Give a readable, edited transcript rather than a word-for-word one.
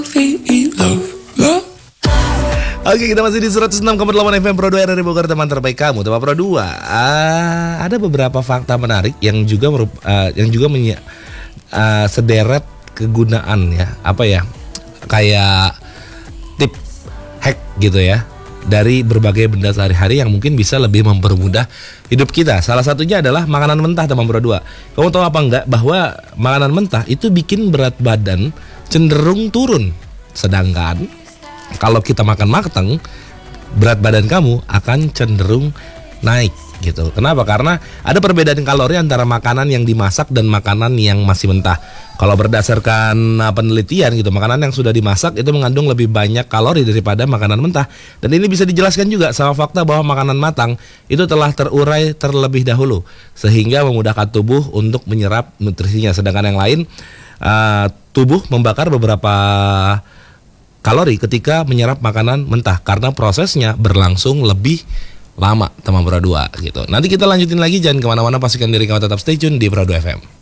Oke, kita masih di 106,8 FM Pro 2 RRI Bogor, teman terbaik kamu, teman Pro 2. Ada beberapa fakta menarik yang juga sederet kegunaan ya, kayak tip hack gitu ya, dari berbagai benda sehari-hari yang mungkin bisa lebih mempermudah hidup kita. Salah satunya adalah makanan mentah, teman Pro 2. Kamu tahu apa enggak bahwa makanan mentah itu bikin berat badan cenderung turun. Sedangkan kalau kita makan matang, berat badan kamu akan cenderung naik gitu. Kenapa? Karena ada perbedaan kalori antara makanan yang dimasak dan makanan yang masih mentah. Kalau berdasarkan penelitian gitu, makanan yang sudah dimasak itu mengandung lebih banyak kalori daripada makanan mentah. Dan ini bisa dijelaskan juga sama fakta bahwa makanan matang itu telah terurai terlebih dahulu, sehingga memudahkan tubuh untuk menyerap nutrisinya. Sedangkan yang lain, tubuh membakar beberapa kalori ketika menyerap makanan mentah karena prosesnya berlangsung lebih lama, teman Pro 2 gitu. Nanti kita lanjutin lagi, jangan kemana-mana, pastikan diri kamu tetap stay tune di Pro 2 FM.